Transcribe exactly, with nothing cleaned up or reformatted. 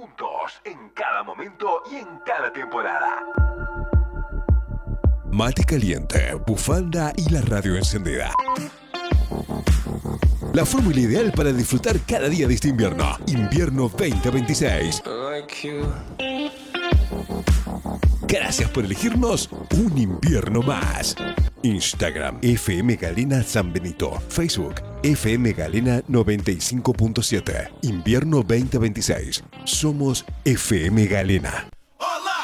juntos, en cada momento y en cada temporada. Mate caliente, bufanda y la radio encendida. La fórmula ideal para disfrutar cada día de este invierno. Invierno veinte veintiséis. Gracias por elegirnos un invierno más. Instagram F M Galena San Benito. Facebook F M Galena noventa y cinco punto siete. Invierno veinte veintiséis. Somos F M Galena.